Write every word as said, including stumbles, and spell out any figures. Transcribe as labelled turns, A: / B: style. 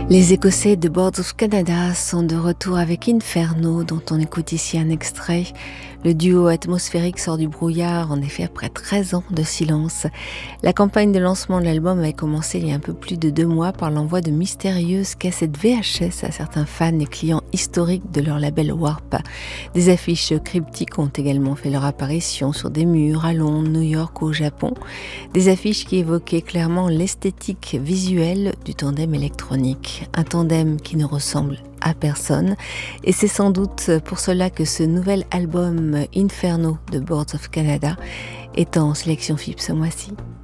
A: Les Écossais de Boards of Canada sont de retour avec Inferno, dont on écoute ici un extrait. Le duo atmosphérique sort du brouillard, en effet, après treize ans de silence. La campagne de lancement de l'album avait commencé il y a un peu plus de deux mois par l'envoi de mystérieuses cassettes V H S à certains fans et clients historiques de leur label Warp. Des affiches cryptiques ont également fait leur apparition sur des murs à Londres, New York ou au Japon. Des affiches qui évoquaient clairement l'esthétique visuelle du tandem électronique. Un tandem qui ne ressemble à personne, et c'est sans doute pour cela que ce nouvel album Inferno de Boards of Canada est en sélection F I P ce mois-ci.